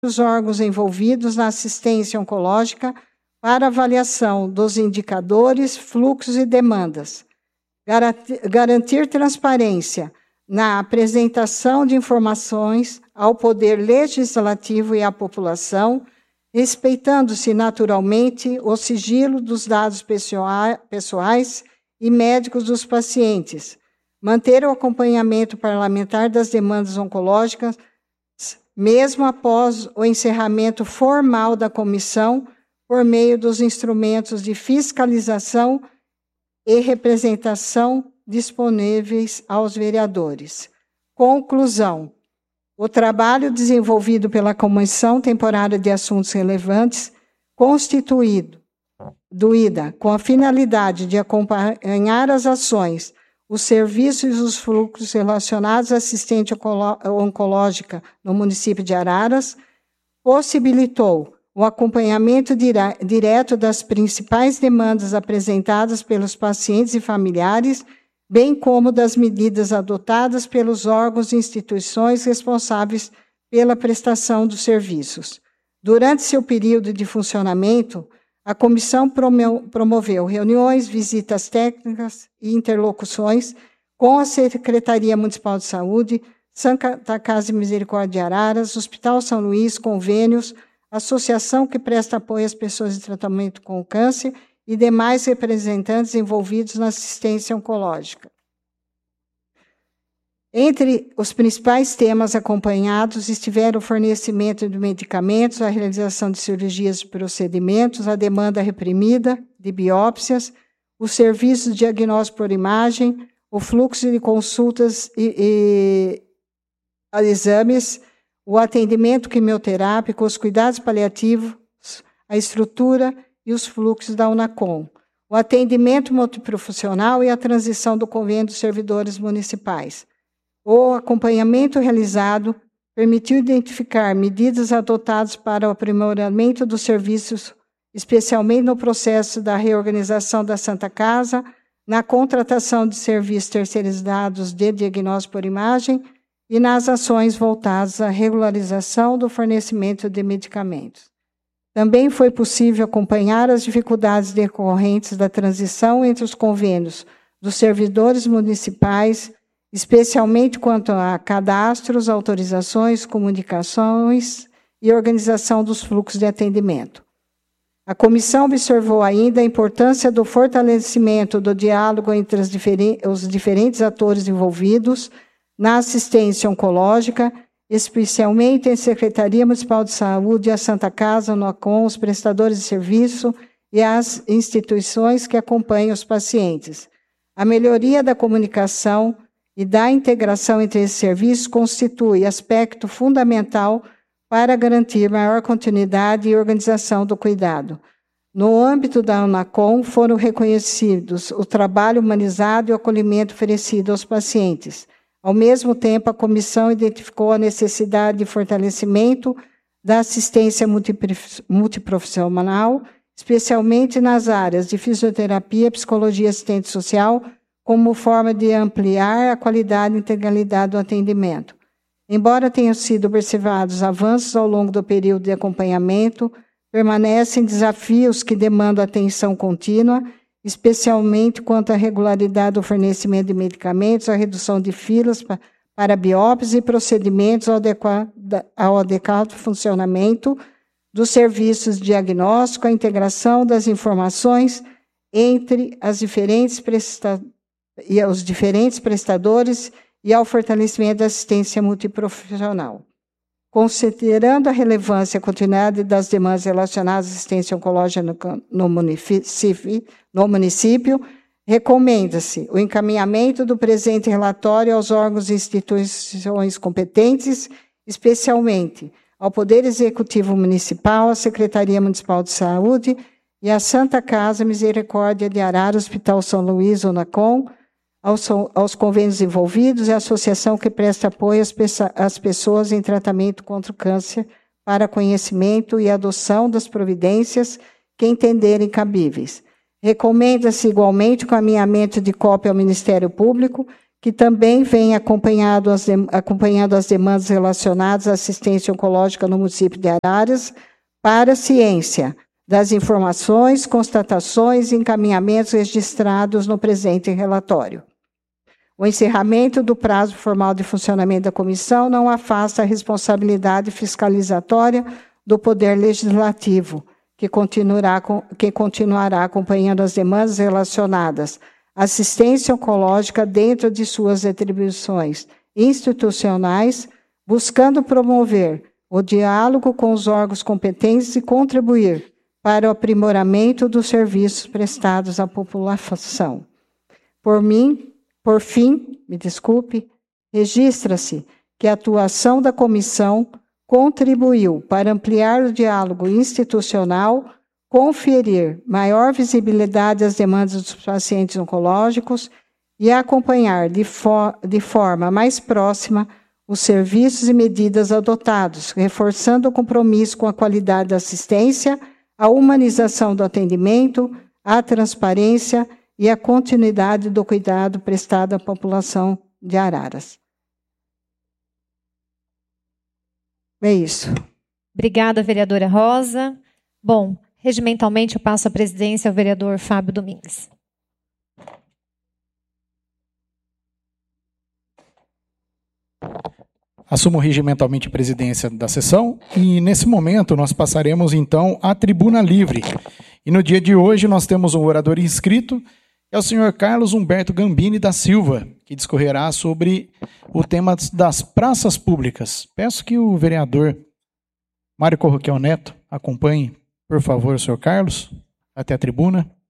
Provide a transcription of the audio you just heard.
os órgãos envolvidos na assistência oncológica para avaliação dos indicadores, fluxos e demandas. Garantir transparência na apresentação de informações ao poder legislativo e à população, respeitando-se naturalmente o sigilo dos dados pessoais e médicos dos pacientes. Manter o acompanhamento parlamentar das demandas oncológicas, mesmo após o encerramento formal da comissão, por meio dos instrumentos de fiscalização e representação disponíveis aos vereadores. Conclusão. O trabalho desenvolvido pela Comissão Temporária de Assuntos Relevantes, constituída com a finalidade de acompanhar as ações, os serviços e os fluxos relacionados à assistência oncológica no município de Araras, possibilitou o acompanhamento direto das principais demandas apresentadas pelos pacientes e familiares, bem como das medidas adotadas pelos órgãos e instituições responsáveis pela prestação dos serviços. Durante seu período de funcionamento, a comissão promoveu reuniões, visitas técnicas e interlocuções com a Secretaria Municipal de Saúde, Santa Casa de Misericórdia de Araras, Hospital São Luís, convênios, associação que presta apoio às pessoas em tratamento com câncer e demais representantes envolvidos na assistência oncológica. Entre os principais temas acompanhados estiveram o fornecimento de medicamentos, a realização de cirurgias e procedimentos, a demanda reprimida de biópsias, os serviços de diagnóstico por imagem, o fluxo de consultas e exames, o atendimento quimioterápico, os cuidados paliativos, a estrutura e os fluxos da UNACOM, o atendimento multiprofissional e a transição do convênio dos servidores municipais. O acompanhamento realizado permitiu identificar medidas adotadas para o aprimoramento dos serviços, especialmente no processo da reorganização da Santa Casa, na contratação de serviços terceirizados de diagnóstico por imagem e nas ações voltadas à regularização do fornecimento de medicamentos. Também foi possível acompanhar as dificuldades decorrentes da transição entre os convênios dos servidores municipais, especialmente quanto a cadastros, autorizações, comunicações e organização dos fluxos de atendimento. A comissão observou ainda a importância do fortalecimento do diálogo entre os diferentes atores envolvidos na assistência oncológica, especialmente em Secretaria Municipal de Saúde, a Santa Casa, o NOCOM, os prestadores de serviço e as instituições que acompanham os pacientes. A melhoria da comunicação e da integração entre esses serviços constitui aspecto fundamental para garantir maior continuidade e organização do cuidado. No âmbito da UNACOM, foram reconhecidos o trabalho humanizado e o acolhimento oferecido aos pacientes. Ao mesmo tempo, a comissão identificou a necessidade de fortalecimento da assistência multiprofissional, especialmente nas áreas de fisioterapia, psicologia e assistente social, como forma de ampliar a qualidade e integralidade do atendimento. Embora tenham sido observados avanços ao longo do período de acompanhamento, permanecem desafios que demandam atenção contínua, especialmente quanto à regularidade do fornecimento de medicamentos, a redução de filas para biópsias e procedimentos ao adequado funcionamento dos serviços de diagnóstico, a integração das informações entre os diferentes prestadores e ao fortalecimento da assistência multiprofissional. Considerando a relevância e a continuidade das demandas relacionadas à assistência oncológica no município, recomenda-se o encaminhamento do presente relatório aos órgãos e instituições competentes, especialmente ao Poder Executivo Municipal, à Secretaria Municipal de Saúde e à Santa Casa Misericórdia de Araras, Hospital São Luís, UNACOM, aos convênios envolvidos e à associação que presta apoio às pessoas em tratamento contra o câncer para conhecimento e adoção das providências que entenderem cabíveis. Recomenda-se igualmente o encaminhamento de cópia ao Ministério Público, que também vem acompanhando as demandas relacionadas à assistência oncológica no município de Araras, para a ciência das informações, constatações e encaminhamentos registrados no presente relatório. O encerramento do prazo formal de funcionamento da comissão não afasta a responsabilidade fiscalizatória do Poder Legislativo, que continuará acompanhando as demandas relacionadas à assistência oncológica dentro de suas atribuições institucionais, buscando promover o diálogo com os órgãos competentes e contribuir para o aprimoramento dos serviços prestados à população. Por fim, registra-se que a atuação da comissão contribuiu para ampliar o diálogo institucional, conferir maior visibilidade às demandas dos pacientes oncológicos e acompanhar de forma mais próxima os serviços e medidas adotados, reforçando o compromisso com a qualidade da assistência, a humanização do atendimento, a transparência e a continuidade do cuidado prestado à população de Araras. É isso. Obrigada, vereadora Rosa. Bom, regimentalmente eu passo a presidência ao vereador Fábio Domingues. Assumo regimentalmente a presidência da sessão e, nesse momento, nós passaremos, então, à tribuna livre. E no dia de hoje nós temos um orador inscrito, é o senhor Carlos Humberto Gambini da Silva, que discorrerá sobre o tema das praças públicas. Peço que o vereador Mário Corroquel Neto acompanhe, por favor, o senhor Carlos, até a tribuna.